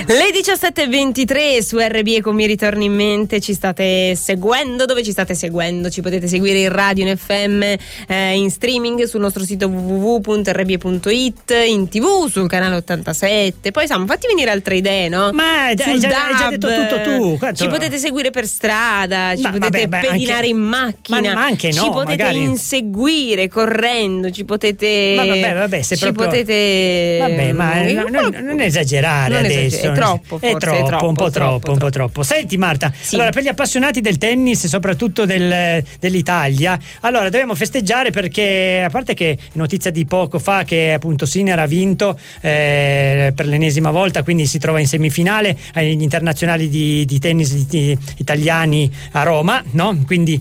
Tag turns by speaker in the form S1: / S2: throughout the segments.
S1: Le 17:23 su RB con Mi ritorni in mente. Ci state seguendo? Dove ci state seguendo? Ci potete seguire in radio, in FM, in streaming sul nostro sito www.rb.it, in TV sul canale 87. Poi Sam, fatti venire altre idee, no?
S2: Ma hai già detto tutto tu. Quanto...
S1: Ci potete seguire per strada, ci potete pedinare anche in macchina,
S2: ma anche no,
S1: ci potete
S2: magari
S1: inseguire correndo, ci potete.
S2: Vabbè, se
S1: ci
S2: proprio...
S1: potete.
S2: Vabbè, ma non esagerare adesso.
S1: È troppo, forse,
S2: è troppo, un po' troppo. Senti Marta,
S1: sì.
S2: Allora per gli appassionati del tennis, soprattutto dell'Italia, allora dobbiamo festeggiare perché, a parte che notizia di poco fa che appunto Sinner ha vinto per l'ennesima volta, quindi si trova in semifinale agli internazionali di tennis italiani a Roma, no? Quindi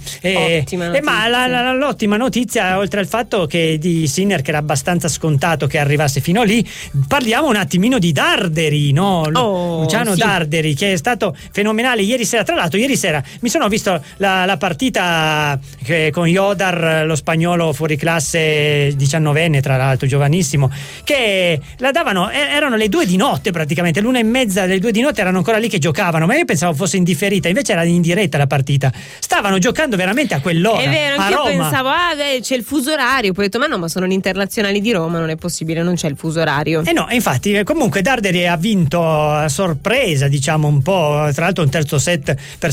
S2: ma l'ottima notizia, oltre al fatto che di Sinner, che era abbastanza scontato che arrivasse fino lì, parliamo un attimino di Darderi, no? Luciano Darderi, che è stato fenomenale ieri sera. Tra l'altro ieri sera mi sono visto la partita con Jodar, lo spagnolo fuori classe, 19enne tra l'altro, giovanissimo, che la davano, erano le 2 di notte praticamente, l'1:30 delle 2 di notte erano ancora lì che giocavano, ma io pensavo fosse in differita, invece era in diretta la partita, stavano giocando veramente a quell'ora.
S1: È vero,
S2: a
S1: anche io
S2: Roma.
S1: pensavo c'è il fuso orario, poi ho detto ma sono gli internazionali di Roma, non è possibile, non c'è il fuso orario.
S2: No, infatti comunque Darderi ha vinto a sorpresa, diciamo un po', tra l'altro un terzo set per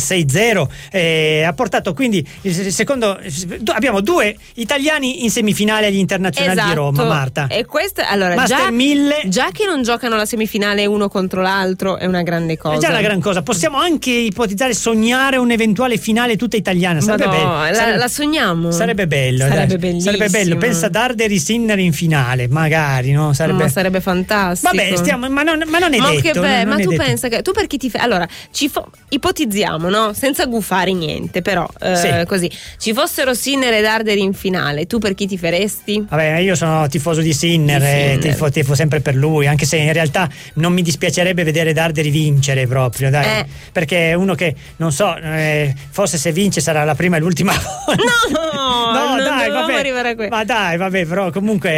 S2: 6-0, ha portato quindi il secondo. Abbiamo 2 italiani in semifinale agli internazionali di Roma, Marta.
S1: E questo, allora,
S2: Master 1000.
S1: Già che non giocano la semifinale uno contro l'altro è una grande cosa.
S2: È già una gran cosa. Possiamo anche ipotizzare, sognare un'eventuale finale tutta italiana. Sarebbe bello.
S1: La sogniamo.
S2: Sarebbe bello.
S1: Sarebbe bellissimo.
S2: Sarebbe bello. Pensa Darderi Sinner in finale, magari, no?
S1: Sarebbe fantastico.
S2: Vabbè, ma non è detto.
S1: Ma tu
S2: detto.
S1: pensa che tu per chi ti fai? Allora, ipotizziamo, no? Senza gufare niente, però così. Ci fossero Sinner e Darderi in finale, tu per chi ti faresti?
S2: Vabbè, io sono tifoso di Sinner, tifo sempre per lui, anche se in realtà non mi dispiacerebbe vedere Darderi vincere proprio, dai. Perché uno che, non so, forse se vince sarà la prima e l'ultima volta.
S1: No,
S2: dai, vabbè, arrivare a questo. Ma dai, vabbè, però comunque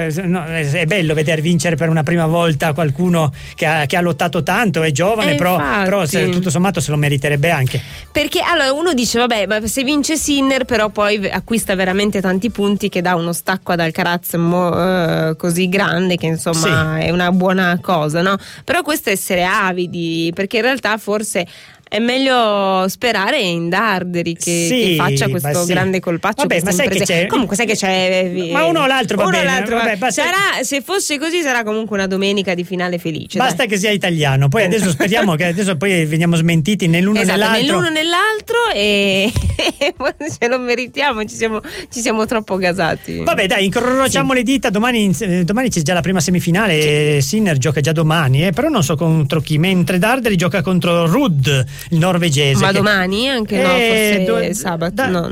S2: è bello vedere vincere per una prima volta qualcuno che ha lottato tanto, è giovane, però tutto sommato se lo meriterebbe anche.
S1: Perché allora uno dice vabbè, ma se vince Sinner però poi acquista veramente tanti punti, che dà uno stacco ad Alcaraz così grande che insomma è una buona cosa, no? Però questo è essere avidi, perché in realtà forse è meglio sperare in Darderi che faccia questo grande colpaccio.
S2: Vabbè, ma sai che c'è.
S1: Comunque sai che c'è.
S2: Ma uno o l'altro va bene.
S1: Se fosse così sarà comunque una domenica di finale felice.
S2: Basta che sia italiano. Poi adesso speriamo che poi veniamo smentiti nell'uno e
S1: nell'altro e ce lo meritiamo, ci siamo troppo gasati.
S2: Vabbè, dai, incrociamo le dita. Domani c'è già la prima semifinale. Sinner gioca già domani, però non so contro chi, mentre Darderi gioca contro Ruud, il norvegese.
S1: Ma domani anche no, forse sabato. No.